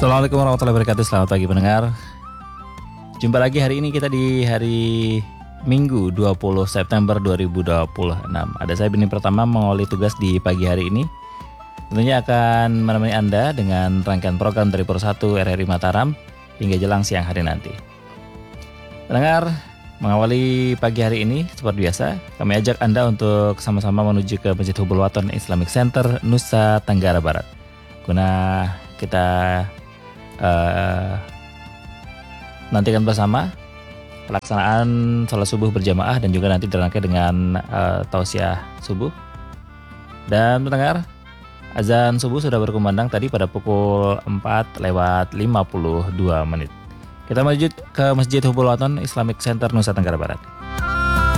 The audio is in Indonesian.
Assalamualaikum warahmatullahi wabarakatuh. Selamat pagi pendengar. Jumpa lagi hari ini kita di hari Minggu 20 September 2026. Ada saya Bini Pertama mengawali tugas di pagi hari ini. Tentunya akan menemani Anda dengan rangkaian program dari Pro 1 RRI Mataram hingga jelang siang hari nanti. Pendengar, mengawali pagi hari ini seperti biasa, kami ajak Anda untuk sama-sama menuju ke Masjid Hubul Waton Islamic Center Nusa Tenggara Barat. Guna kita nantikan bersama pelaksanaan sholat subuh berjamaah dan juga nanti dirangkai dengan tausiah subuh. Dan pendengar, azan subuh sudah berkumandang tadi pada pukul 4:52. Kita menuju ke Masjid Hubul Waton Islamic Center Nusa Tenggara Barat.